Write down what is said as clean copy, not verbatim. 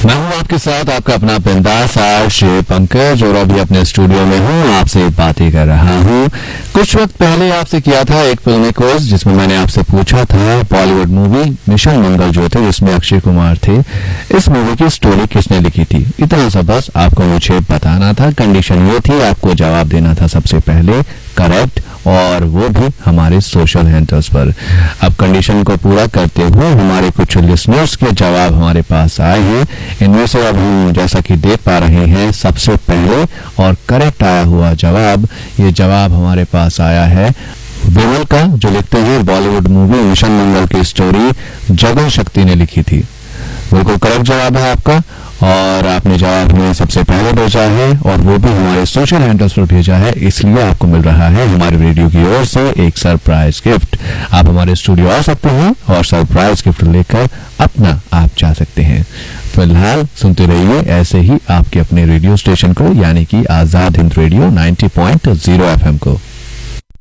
मैं हूँ आपके साथ आपका अपना बिंदास आशिक पंकज और अभी अपने स्टूडियो में हूँ, आपसे बातें कर रहा हूँ। कुछ वक्त पहले आपसे किया था एक फिल्मी क्विज जिसमें मैंने आपसे पूछा था बॉलीवुड मूवी मिशन मंगल जो थे जिसमें अक्षय कुमार थे, इस मूवी की स्टोरी किसने लिखी थी। इतना सा बस आपको मुझे बताना था। कंडीशन ये थी आपको जवाब देना था सबसे पहले करेक्ट, और वो भी हमारे सोशल हैंडल्स पर। अब कंडीशन को पूरा करते हुए हमारे कुछ लिसनर्स के जवाब हमारे पास आए हैं। इनमें से अब हम जैसा कि देख पा रहे हैं सबसे पहले और करेक्ट आया हुआ जवाब, ये जवाब हमारे पास आया है विमल का, जो लिखते हैं बॉलीवुड मूवी मिशन मंगल की स्टोरी जगन शक्ति ने लिखी थी। बिल्कुल करेक्ट जवाब है आपका और आपने जवाब हमें सबसे पहले भेजा है और वो भी हमारे सोशल हैंडल्स पर भेजा है, इसलिए आपको मिल रहा है हमारे रेडियो की ओर से एक सरप्राइज गिफ्ट। आप हमारे स्टूडियो आ सकते हैं और सरप्राइज गिफ्ट लेकर अपना आप जा सकते हैं। फिलहाल सुनते रहिए ऐसे ही आपके अपने रेडियो स्टेशन को, यानी कि आजाद हिंद रेडियो 90.0 FM को।